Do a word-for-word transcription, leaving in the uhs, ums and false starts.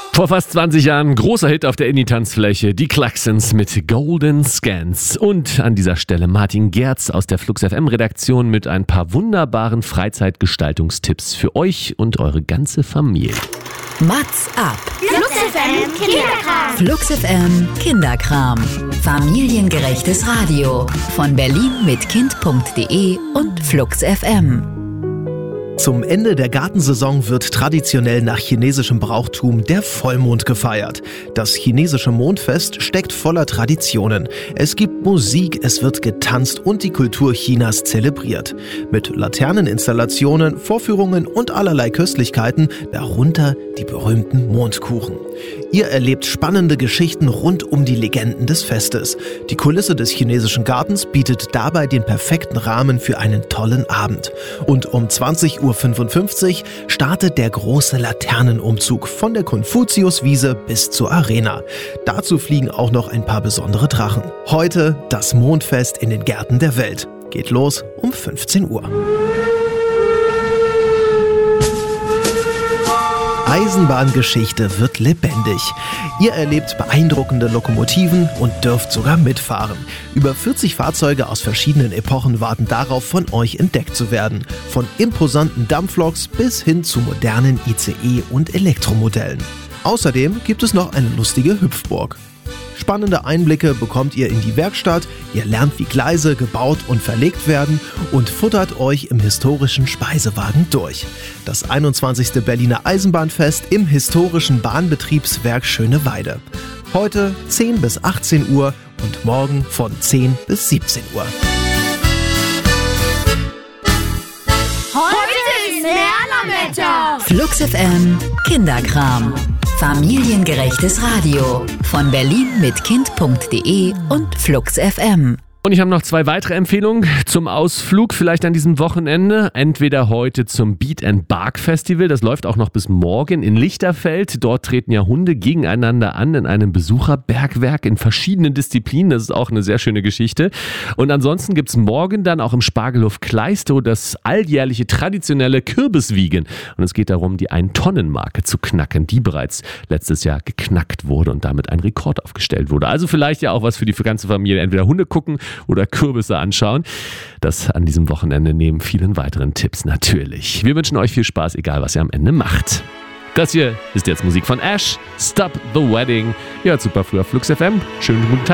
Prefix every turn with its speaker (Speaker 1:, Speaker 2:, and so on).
Speaker 1: Vor fast zwanzig Jahren großer Hit auf der Indie-Tanzfläche, die Klaxons mit Golden Scans. Und an dieser Stelle Martin Gerz aus der Flux F M-Redaktion mit ein paar wunderbaren Freizeitgestaltungstipps für euch und eure ganze Familie.
Speaker 2: Mats ab.
Speaker 3: Flux F M Kinderkram.
Speaker 2: Flux F M Kinderkram. Familiengerechtes Radio. Von Berlin mit Kind punkt de und Flux F M.
Speaker 4: Zum Ende der Gartensaison wird traditionell nach chinesischem Brauchtum der Vollmond gefeiert. Das chinesische Mondfest steckt voller Traditionen. Es gibt Musik, es wird getanzt und die Kultur Chinas zelebriert. Mit Laterneninstallationen, Vorführungen und allerlei Köstlichkeiten, darunter die berühmten Mondkuchen. Ihr erlebt spannende Geschichten rund um die Legenden des Festes. Die Kulisse des chinesischen Gartens bietet dabei den perfekten Rahmen für einen tollen Abend. Und um zwanzig Uhr fünfundfünfzig startet der große Laternenumzug von der Konfuziuswiese bis zur Arena. Dazu fliegen auch noch ein paar besondere Drachen. Heute das Mondfest in den Gärten der Welt. Geht los um fünfzehn Uhr. Eisenbahngeschichte wird lebendig. Ihr erlebt beeindruckende Lokomotiven und dürft sogar mitfahren. Über vierzig Fahrzeuge aus verschiedenen Epochen warten darauf, von euch entdeckt zu werden. Von imposanten Dampfloks bis hin zu modernen I C E- und Elektromodellen. Außerdem gibt es noch eine lustige Hüpfburg. Spannende Einblicke bekommt ihr in die Werkstatt, ihr lernt, wie Gleise gebaut und verlegt werden und futtert euch im historischen Speisewagen durch. Das einundzwanzigste Berliner Eisenbahnfest im historischen Bahnbetriebswerk Schöneweide. Heute zehn bis achtzehn Uhr und morgen von zehn bis siebzehn Uhr.
Speaker 3: Heute ist Lernerwetter.
Speaker 2: Flux F M Kinderkram. Familiengerechtes Radio. Von Berlin mit Kind punkt de und Flux F M.
Speaker 1: Und ich habe noch zwei weitere Empfehlungen zum Ausflug, vielleicht an diesem Wochenende. Entweder heute zum Beat and Bark Festival, das läuft auch noch bis morgen in Lichterfeld. Dort treten ja Hunde gegeneinander an in einem Besucherbergwerk in verschiedenen Disziplinen. Das ist auch eine sehr schöne Geschichte. Und ansonsten gibt es morgen dann auch im Spargelhof Kleistow das alljährliche traditionelle Kürbiswiegen. Und es geht darum, die ein-Tonnen-Marke zu knacken, die bereits letztes Jahr geknackt wurde und damit ein Rekord aufgestellt wurde. Also vielleicht ja auch was für die ganze Familie. Entweder Hunde gucken oder Kürbisse anschauen. Das an diesem Wochenende neben vielen weiteren Tipps natürlich. Wir wünschen euch viel Spaß, egal was ihr am Ende macht. Das hier ist jetzt Musik von Ash, Stop the Wedding. Ihr hört super früher Flux F M. Schönen guten Tag.